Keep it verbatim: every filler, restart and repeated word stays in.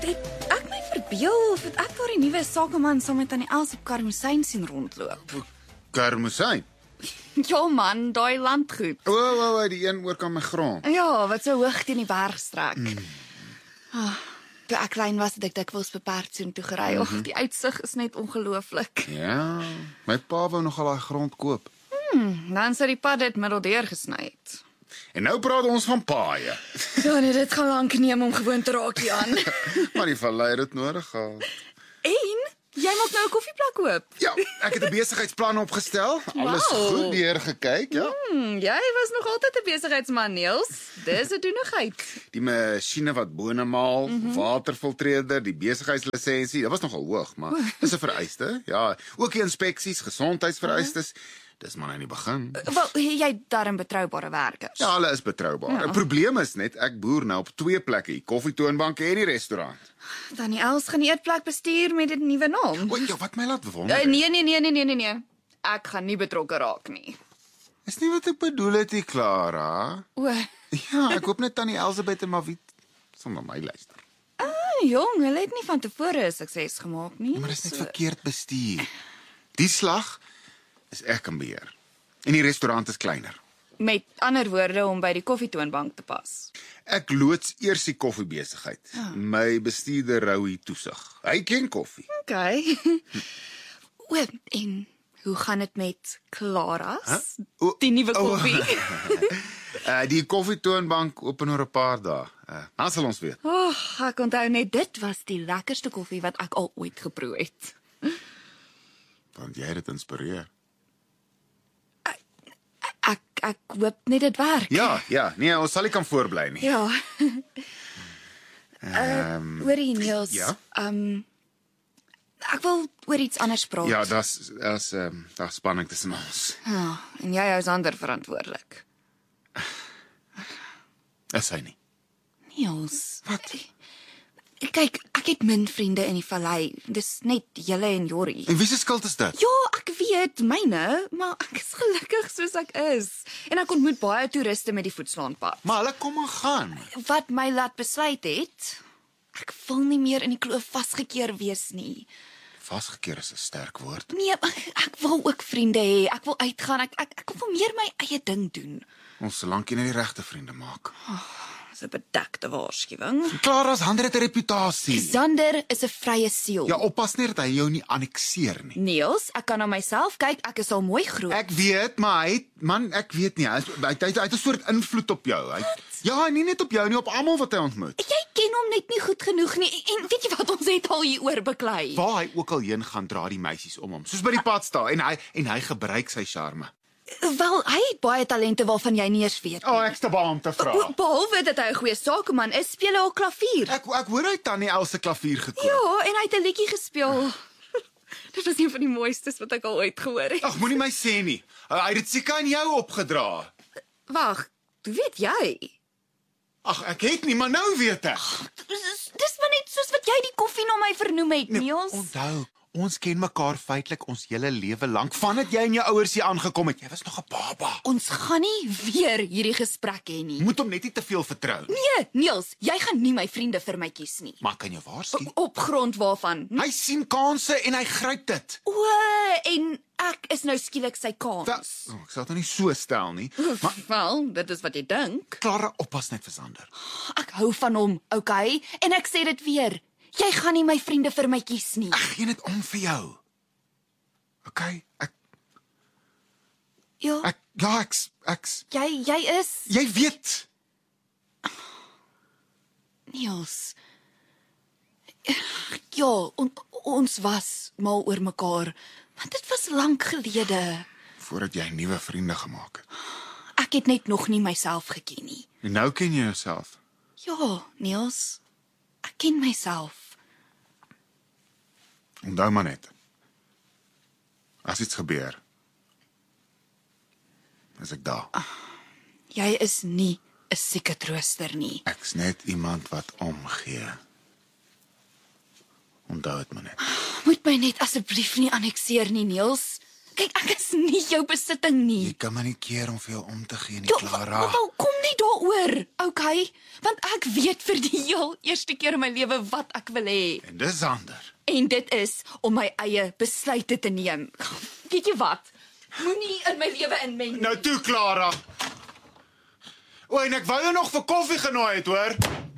Het ek my verbeel of het ek daar die nuwe sakeman saam met aan die Els op Karmosyn sien rondloop? Karmosyn? Ja man, daai landgoed. O, o, o, die een oor kan my grond. Ja, wat so hoog teen die berg strek. Mm. Oh, toe ek klein was, het ek dikwels beperk so toe gery. Mm -hmm. Och, die uitsig is net ongelooflik. Ja, my pa wou nogal daai grond koop. Hmm, dan sou die pad dit middeldeur gesny het. En nou praat ons van paaie. Ja, nee, dit gaan lank neem om gewoon te raak, Jan. Maar die vallei het dit nodig gehad. En jy maak nou 'n koffieplek oop. Ja, ek het 'n besigheidsplan opgestel. Alles Wow. goed deurgekyk, ja. Hmm, jy was nog altyd 'n besigheidsman, Niels. Dis 'n doenigheid. Die masjiene wat bone maal, mm -hmm. waterfiltreerder, die besigheidslisensie, dat was nogal hoog, maar dis 'n vereiste. Ja, ook die inspeksies, gesondheidsvereistes. Dis maar in die begin. Wel, jy het darm betroubare werkers. Ja, hulle is betroubaar. Ja. 'n Probleem is net ek boer nou op twee plekke, die koffietoonbank en die restaurant. Dan die Els gaan die eetplek bestuur met 'n nuwe naam. O, ja, wat my laat wonder. Uh, nee, nee, nee, nee, nee, nee, nee. Ek gaan nie betrokke raak nie. Is nie wat ek bedoel het, nie, Clara. O, Ja, ek hoop net tannie Elsabeth en Maviet sal na my luister. ah, jong, hulle het nie van tevore 'n sukses gemaak nie. Ja, maar dis net verkeerd bestuur. Die slag is ek in beheer. En die restaurant is kleiner. Met ander woorde om by die koffietoonbank te pas. Ek loods eers die koffiebesigheid. Oh. My bestuurder hou die toesig. Hy ken koffie. OK. O, en hoe gaan dit met Clara's? Huh? O, Die nuwe o, koffie. uh, die koffietoonbank open oor 'n paar dae. Uh, dan sal ons weet. Oh, ek onthou net dit was die lekkerste koffie wat ek al ooit geproe het. Want jy het dit inspireer. Ek ek hoop net dit werk. Ja, ja. Nee, ons sal nie kan voorbly nie. Ja. Ehm um, Hoorie Niels. Ja? Ehm um, ek wil oor iets anders praat. ja, daar's daar's ehm um, daar's spanning tussen ons. Ja, en jy hou's ander verantwoordelik. Is hy nie? Niels. Wat? Kyk, ek het min vriende in die vallei. Dis net julle en Jorrie. En wie se skuld is dit? Ja, ek weet, myne, maar ek is gelukkig soos ek is. En ek ontmoet baie toeriste met die voetslaanpad. Maar hulle kom en gaan. Wat my laat besluit het, ek wil nie meer in die kloof vasgekeer wees nie. Vasgekeer is 'n sterk woord. Nee, ek wil ook vriende hê. Ek wil uitgaan. Ek ek, ek wil meer my eie ding doen. Ons solank jy net die regte vriende maak. Dis 'n bedekte waarskuwing. Clara's Hande het 'n reputasie. Xander is 'n vrye siel. Ja, oppas net dat hy jou nie annekseer nie. Niels, ek kan na myself kyk. Ek is al mooi groot. Ek weet, maar hy man, ek weet nie. Hy hy, hy, hy het 'n soort invloed op jou. Hy, ja, nie net op jou nie, op almal wat hy ontmoet. Jy ken hom net nie goed genoeg nie. En weet jy wat, ons het al hieroor beklei. Waar hy ook al heen gaan, dra die meisies om hom, soos by die padstal en hy en hy gebruik sy charme. Wel, hy het baie talente waarvan jy nie eens weet O, nie. oh, ek's te bang om te vra. Behalwe dat hy 'n goeie sakeman is, speel hy al klavier. Ek ek hoor hy het tannie Els se klavier gekoop. Ja, en hy het 'n liedjie gespeel. Dit was een van die mooistes wat ek al ooit gehoor het. Ag, moenie my sê nie. Hy het dit seker aan jou opgedra. Wag, hoe weet jy? Ag, ek het nie, maar nou weet ek. Dis, dis maar net soos wat jy die koffie na my vernoem het, Niels. Onthou, ons ken mekaar feitelik ons hele lewe lank vandat jy en jou ouers hier aangekom het. Jy was nog 'n baba. Ons gaan nie weer hierdie gesprek hê nie. Moet hom net nie te veel vertrou nie. Nee, Niels, jy gaan nie my vriende vir my kies nie. Maar kan jou waarsku? Op grond waarvan? Hy sien kansse en hy gryp dit. O, en ek is nou skielik sy kans. Da, oh, ek sal dit nou nie so stel nie. Maar Wel, dit is wat jy dink. Clara, oppas net vir Sander. Ek hou van hom, okay? En ek sê dit weer. Jy gaan nie my vriende vir my kies nie. Ek gee dit om vir jou. Okay, ek Ja, ek ja, ek ek jy jy is jy weet. Niels. Ja, on, ons was mal oor mekaar, maar dit was lank gelede. Voordat jy nuwe vriende gemaak het. Ek het net nog nie myself geken nie. En nou ken jy jouself. Ja, Niels. Ek ken myself. Onthou maar net. As iets gebeur, is ek daar. Jy is nie 'n sieke trooster nie. Ek's net iemand wat omgee. Onthou dit maar net. Moet my net asseblief nie annekseer nie, Niels. Kyk, ek is nie jou besitting nie. Jy kan my nie keer om vir jou om te gee nie, Jo, Clara. wel, kom nie daaroor, okay? Want ek weet vir die heel eerste keer in my lewe wat ek wil hê. En dis ander. En dit is om my eie besluite te neem. Weet jy wat? Moenie in my lewe inmeng. Nou toe, Clara. O, en ek wou jou nog vir koffie genooi het, hoor.